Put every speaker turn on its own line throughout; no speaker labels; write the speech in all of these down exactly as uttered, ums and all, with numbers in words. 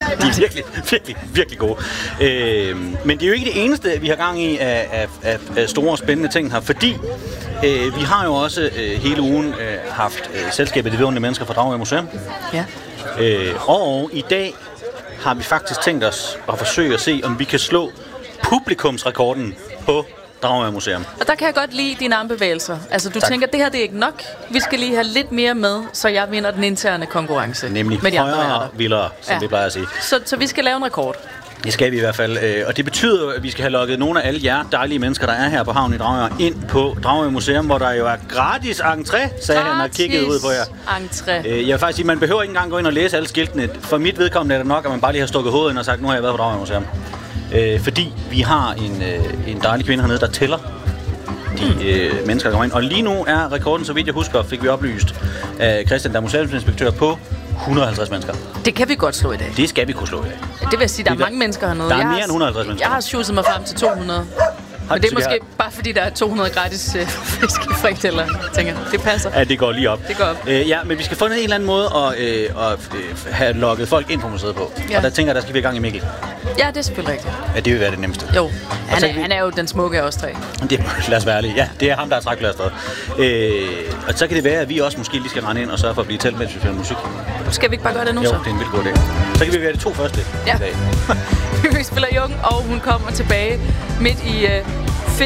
De er virkelig, virkelig, virkelig gode. Øh, men det er jo ikke det eneste, vi har gang i af, af, af, af store og spændende ting her, fordi øh, vi har jo også øh, hele ugen øh, haft øh, selskabet Det Vidunderlige Mennesker fra Dragør Museum.
Ja.
Øh, og i dag har vi faktisk tænkt os at forsøge at se, om vi kan slå publikumsrekorden på Dragør Museum.
Og der kan jeg godt lide dine armbevægelser. Altså, du
tak.
tænker, det her det er ikke nok. Vi skal lige have lidt mere med, så jeg vinder den interne konkurrence.
Nemlig
med de andre
højere
værter.
vildere, som
Ja.
vi plejer at sige.
Så, så vi skal lave en rekord.
Det skal vi i hvert fald. øh, Og det betyder jo, at vi skal have lukket nogle af alle jer dejlige mennesker, der er her på havnen i Dragør, ind på Dragør Museum, hvor der jo er gratis entré, sagde han og kiggede ud på jer.
Entré.
Øh, Jeg vil faktisk sige, man behøver ikke engang gå ind og læse alle skiltene. For mit vedkommende er det nok, at man bare lige har stukket hovedet ind og sagt, nu har jeg været på Dragør Museum. Øh, fordi vi har en, øh, en dejlig kvinde hernede, der tæller de øh, mennesker, der kommer ind. Og lige nu er rekorden, så vidt jeg husker, fik vi oplyst af Christian, der er museumsinspektør, på et hundrede og halvtreds mennesker.
Det kan vi godt slå i dag.
Det skal vi kunne slå i dag.
Det vil jeg sige, der er
Det er-
mange mennesker hernede.
der er
Jeg
mere
har-
end et hundrede og halvtreds mennesker.
Jeg har sjusset mig frem til to hundrede. Men det er måske bare fordi, der er to hundrede gratis øh, fiskefrikadeller. Jeg tænker, det passer.
Ja, det går lige op.
Det går op.
Øh, ja, men vi skal finde en eller anden måde at, øh, at øh, have lukket folk ind på museet på.
Ja.
Og der tænker jeg, der skal vi i gang i Mikkel.
Ja, det er selvfølgelig rigtigt.
Ja, det vil være det nemmeste.
Jo, han
så
er,
vi-
han er jo den smukke af os tre.
Det, lad os være ærlige. Ja, det er ham, der er trækplasteret. Øh, og så kan det være, at vi også måske lige skal rende ind og sørge for at blive talt, mens vi finder musik.
Skal vi ikke bare gøre det nu
Jo,
så?
det er en vildt god idé. Så kan vi være de to første
Ja.
i dag.
Vi spiller Jung, og hun kommer tilbage midt i øh,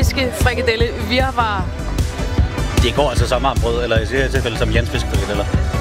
fiskefrikadelle virvar.
Det går altså som armbrød, eller i det her tilfælde som Jans fiskefrikadeller.